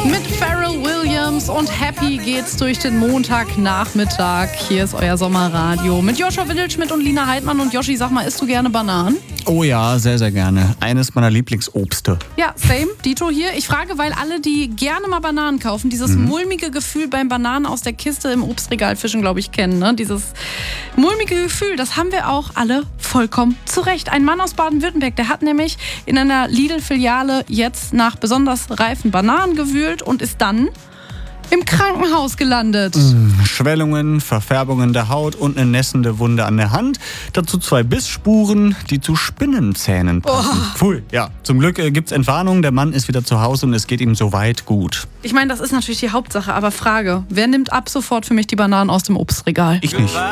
Mit Pharrell Williams und Happy geht's durch den Montagnachmittag. Hier ist euer Sommerradio mit Joshua Windelschmidt und Lina Heidmann. Und Joshi, sag mal, isst du gerne Bananen? Oh ja, sehr, sehr gerne. Eines meiner Lieblingsobste. Ja, same, Dito hier. Ich frage, weil alle, die gerne mal Bananen kaufen, dieses mulmige Gefühl beim Bananen aus der Kiste im Obstregal fischen, glaube ich, kennen. Ne? Dieses mulmige Gefühl, das haben wir auch alle vollkommen zu Recht. Ein Mann aus Baden-Württemberg, der hat nämlich in einer Lidl-Filiale jetzt nach besonders reifen Bananen gewühlt und ist dann im Krankenhaus gelandet. Schwellungen, Verfärbungen der Haut und eine nässende Wunde an der Hand. Dazu 2 Bissspuren, die zu Spinnenzähnen passen. Pfui, ja. Zum Glück gibt's Entwarnung. Der Mann ist wieder zu Hause und es geht ihm soweit gut. Ich meine, das ist natürlich die Hauptsache, aber Frage, wer nimmt ab sofort für mich die Bananen aus dem Obstregal? Ich nicht.